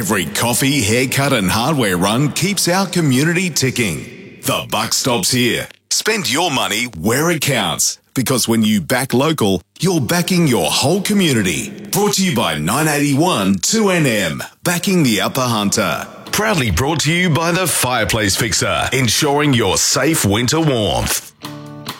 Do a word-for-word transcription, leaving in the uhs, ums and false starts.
Every coffee, haircut and hardware run keeps our community ticking. The buck stops here. Spend your money where it counts. Because when you back local, you're backing your whole community. Brought to you by nine eighty-one two N M, backing the Upper Hunter. Proudly brought to you by the Fireplace Fixer, ensuring your safe winter warmth.